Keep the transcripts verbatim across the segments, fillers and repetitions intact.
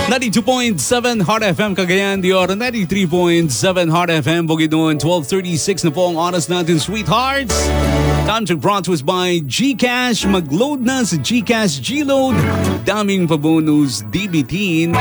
ninety-two point seven Heart F M Cagayan de Oro, ninety-three point seven Heart F M Bukidnon, twelve thirty-six na po ang oras natin, sweethearts. Time to brought to us by GCash. Mag-load na sa GCash G-Load. Daming pa-bonus D B teen.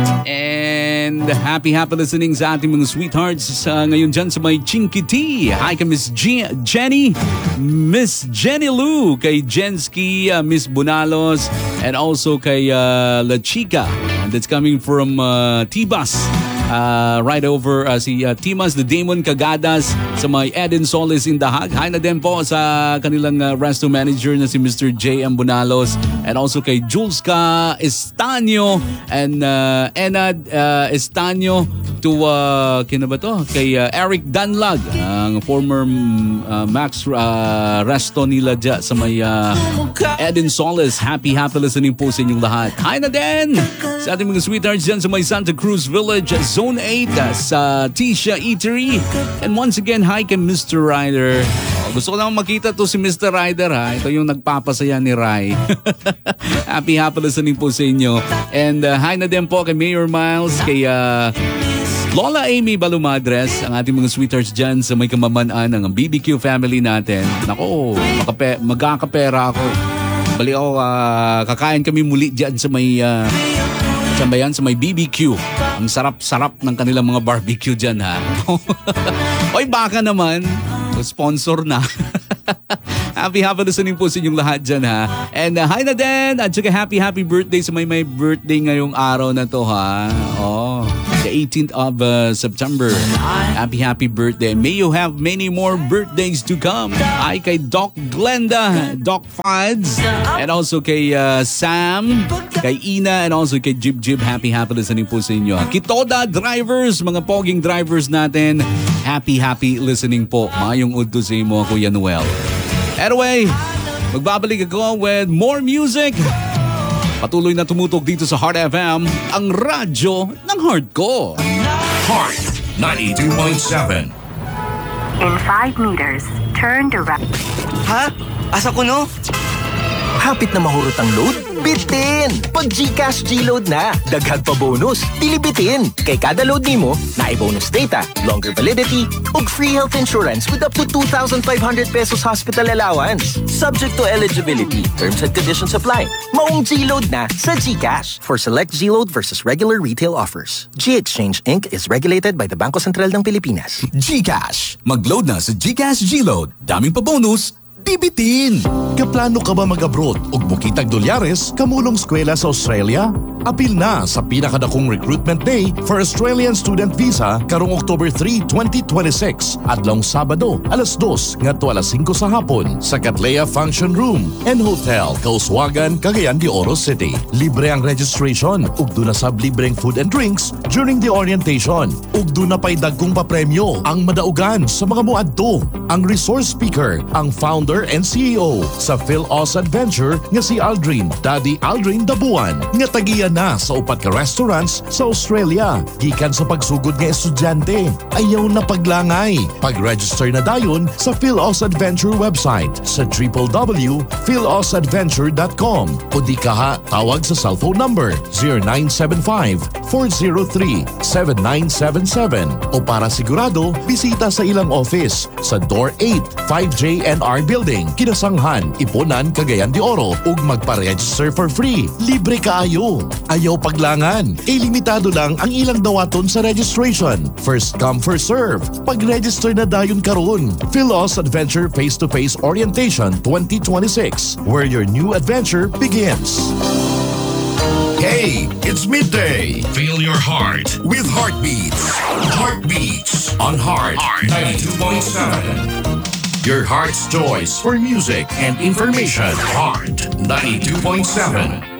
And happy happy listening sa ating mga sweethearts sa ngayon dyan sa may Chinkiti. Hi kay Miss G- Jenny, Miss Jenny Lou, kay Jensky, uh, Miss Bunalos, and also kay uh, La Chica. And that's coming from uh, T-Bus. Uh, right over uh, si uh, Timas the Damon Cagadas sa may Eden Solis in the Hag. Hi na din po sa kanilang uh, resto manager na si Mister J M Bunalos, and also kay Julska Estanio and uh, Enad uh, Estanio to uh, kina ba to? Kay uh, Eric Danlag, ang former uh, Max uh, resto nila dyan sa may uh, Eden Solis. Happy happy listening po sa inyong lahat. Hi na din sa ating mga sweethearts dyan sa may Santa Cruz Village, Zone eight, uh, sa Tisha Eatery. And once again, hi kay Mister Ryder. Oh, gusto ko naman makita to si Mister Ryder, ha. Ito yung nagpapasaya ni Rai. Happy happy listening po sa inyo. And uh, hi na din po kay Mayor Miles, kay uh, Lola Amy Balumadres, ang ating mga sweethearts dyan sa may kamamanaan ng B B Q family natin. Nako, makape, magkakapera ako. Bali ako, uh, kakain kami muli dyan sa may... Uh, Saan ba yan? Sa may B B Q. Ang sarap-sarap ng kanilang mga barbecue dyan, ha? Oy, baka naman. Sponsor na. Happy happy listening po sa inyong lahat dyan, ha? And uh, hi na din. At saka happy happy birthday sa may may birthday ngayong araw na to, ha? Oh, the eighteenth of uh, September. Happy happy birthday. May you have many more birthdays to come. Ay kay Doc Glenda, Doc Fads, and also kay uh, Sam, kay Ina, and also kay Jib Jib. Happy happy listening po sa inyo. Kitoda drivers, mga poging drivers natin. Happy happy listening po. Mayong udto sa imo, Kuya Noel. Anyway, magbabalik ako with more music. Patuloy na tumutok dito sa Heart F M, ang radyo ng heart ko. Heart ninety-two point seven. In five meters, turn to right. Ha? Asa ko no? Hapit na mahurot ang load? Bitin! Pag GCash G-Load na, daghan pa bonus, dilibitin. Kay kada load nimo, naibonus data, longer validity, ug free health insurance with up to two thousand five hundred pesos hospital allowance. Subject to eligibility, terms and conditions apply. Maong G-Load na sa GCash. For select G-Load versus regular retail offers. G-Exchange Incorporated is regulated by the Bangko Sentral ng Pilipinas. GCash. Mag-load na sa GCash G-Load. Daming pa bonus, dibitin! Kaplano ka ba mag-abroad ug mukitag dolyares kamulong eskwela sa Australia? Apil na sa pinakadakong recruitment day for Australian Student Visa karong October three, twenty twenty-six, adlong Sabado, alas dos ngadto alas singko sa hapon sa Cattleya Function Room and Hotel, Kauswagan, Cagayan de Oro City. Libre ang registration ug duna sab libreng food and drinks during the orientation. Ug duna pay dagkong papremyo ang madaugan sa mga muadto. Ang resource speaker, ang founder and C E O sa PhilAus Adventure nga si Aldrin, Daddy Aldrin Dabuan, nga tagiya na sa upat ka restaurants sa Australia. Gikan sa pagsugod nga estudyante, ayaw na paglangay. Pag-register na dayon sa PhilAus Adventure website sa w w w dot phil aus adventure dot com o di kaha tawag sa cellphone number zero nine seven five, four zero three, seven nine seven seven o para sigurado, bisita sa ilang office sa Door eight, five J N R Building, Kinasanghan, Iponan, Cagayan de Oro ug magpa-register for free. Libre kaayo. Ayaw paglangan. E limitado lang ang ilang dawaton sa registration. First come, first serve. Pag-register na dayon karon. PhilAus Adventure Face-to-Face Orientation twenty twenty-six, where your new adventure begins. Hey, it's midday. Feel your heart with Heartbeats. Heartbeats on Heart ninety-two point seven. Your heart's choice for music and information. Heart ninety-two point seven.